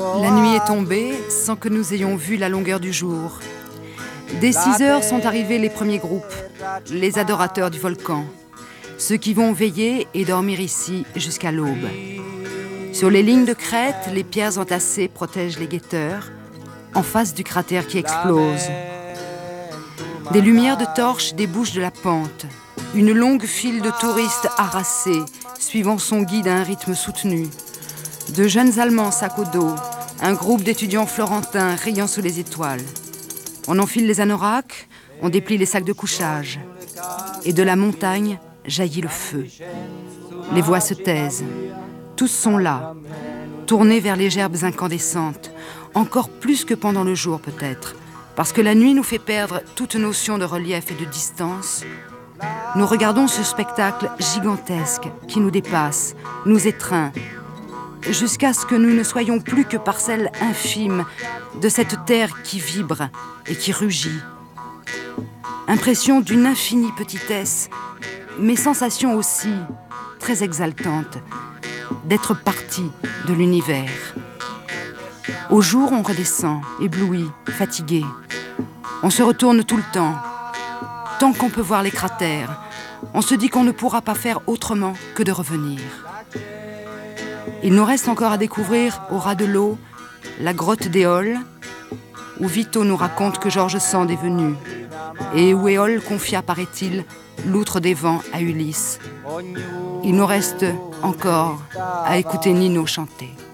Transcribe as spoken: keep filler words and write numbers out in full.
La nuit est tombée sans que nous ayons vu la longueur du jour. Dès six heures sont arrivés les premiers groupes, les adorateurs du volcan, ceux qui vont veiller et dormir ici jusqu'à l'aube. Sur les lignes de crête, les pierres entassées protègent les guetteurs, en face du cratère qui explose. Des lumières de torches débouchent de la pente. Une longue file de touristes harassés, suivant son guide à un rythme soutenu. De jeunes Allemands sac au dos, un groupe d'étudiants florentins riant sous les étoiles. On enfile les anoraks, on déplie les sacs de couchage. Et de la montagne jaillit le feu. Les voix se taisent. Tous sont là, tournés vers les gerbes incandescentes, encore plus que pendant le jour peut-être, parce que la nuit nous fait perdre toute notion de relief et de distance. Nous regardons ce spectacle gigantesque qui nous dépasse, nous étreint, jusqu'à ce que nous ne soyons plus que parcelles infimes de cette terre qui vibre et qui rugit. Impression d'une infinie petitesse, mais sensation aussi très exaltante d'être partie de l'univers. Au jour, on redescend, ébloui, fatigué. On se retourne tout le temps. Tant qu'on peut voir les cratères, on se dit qu'on ne pourra pas faire autrement que de revenir. Il nous reste encore à découvrir, au ras de l'eau, la grotte d'Éole, où Vito nous raconte que George Sand est venu, et où Éole confia, paraît-il, l'outre des vents à Ulysse. Il nous reste encore à écouter Nino chanter.